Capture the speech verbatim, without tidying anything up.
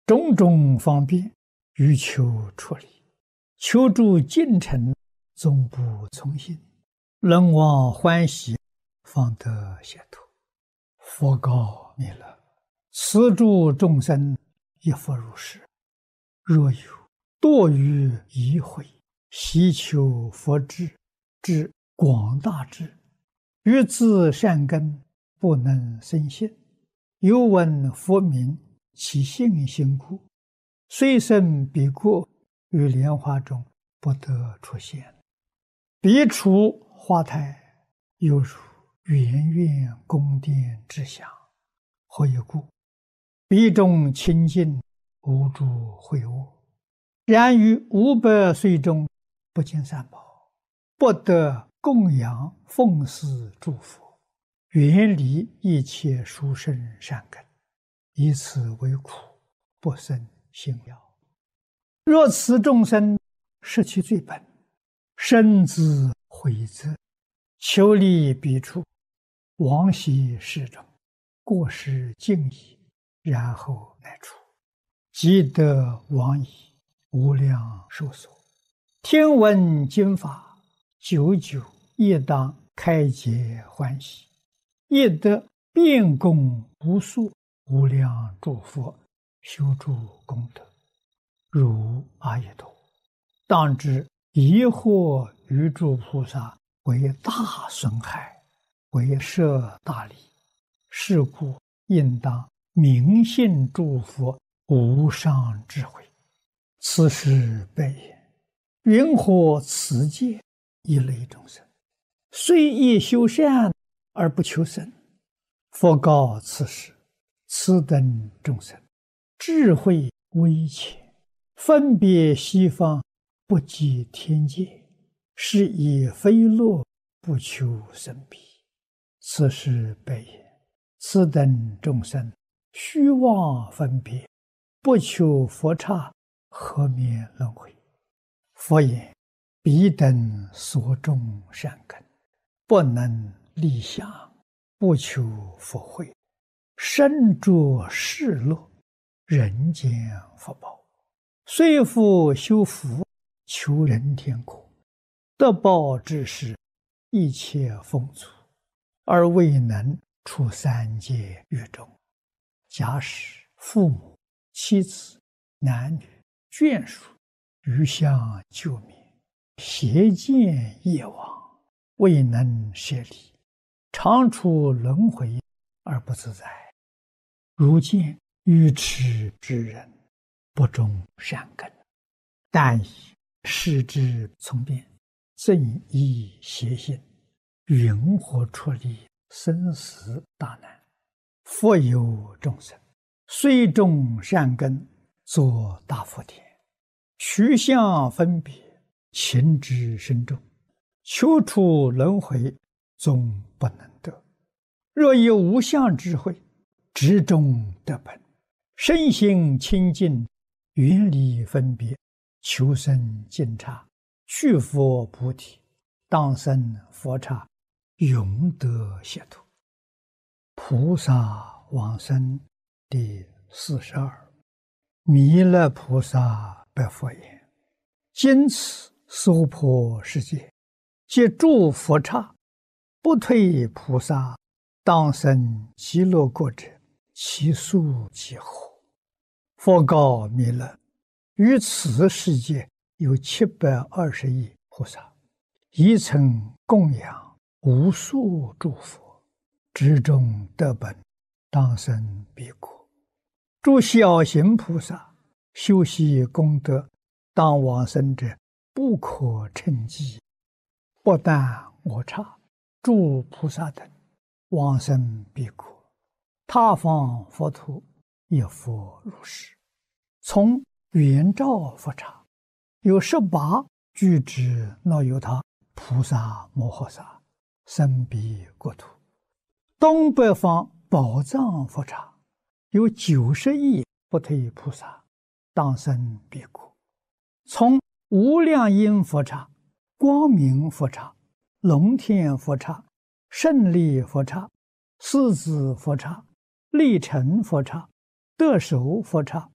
种种方便，欲求出离，求助进程，总不从心，人望欢喜，方得解脱。佛告弥勒：此诸众生，亦复如是。若有堕于疑慧，希求佛智之广大智，于自善根不能生信，又闻佛名，其信心故，虽生彼国，于莲花中不得出现。彼处花台，犹如圆圆宫殿之祥。何以故？彼中清净，无诸秽物。然于五百岁中，不见三宝，不得供养奉祀诸佛，远离一切殊胜善根，以此为苦，不生信了。若此众生失其最本，深自悔责，求离彼处，往昔世中，过失尽已，然后乃出，即得往矣，无量寿所。听闻经法，久久亦当开解欢喜，亦得遍供无数无量诸佛，修诸功德，如阿逸多。当知疑惑于诸菩萨，为大损害，为摄大利。是故应当明信诸佛无上智慧。此时悲言：云何此界一类众生，虽亦修善而不求生？佛告此时：此等众生，智慧微浅，分别西方，不及天界，是以非乐，不求生彼。此时悲言：此等众生，虚妄分别，不求佛刹，何免轮回？佛言：彼等所种善根，不能立想，不求佛慧，身着世乐，人间福报，虽复修福，求人天国，得报之时，一切丰足，而未能出三界狱中。假使父母、妻子、男女、眷属余相救灭，邪见业往，未能舍离，常处轮回而不自在。如见愚痴之人，不种善根，但以视之从变，正依邪心，云何出离生死大难？佛有众生，虽种善根，作大福田，取相分别，情之深重，求出轮回，终不能得。若有无相智慧，执中得本，身心清净，远离分别，求生净刹，去佛菩提，当生佛刹，永得解脱。菩萨往生第四十二。弥勒菩萨白佛言：今此娑婆世界，皆诸佛刹，不退菩萨，当生极乐国者，其数几何？佛告弥勒：于此世界有七百二十亿菩萨，一曾供养无数诸佛，执中得本，当生彼国。诸小行菩萨修习功德，当往生者，不可称计。不但我刹，诸菩萨等往生彼国，他方佛土也复如是。从圆照佛刹，有十八具之那由他菩萨摩诃萨生彼国土。东北方宝藏佛刹，有九十亿不退菩萨，当生彼国。从无量音佛刹、光明佛刹、龙天佛刹、胜利佛刹、四子佛刹、力成佛刹、得手佛刹、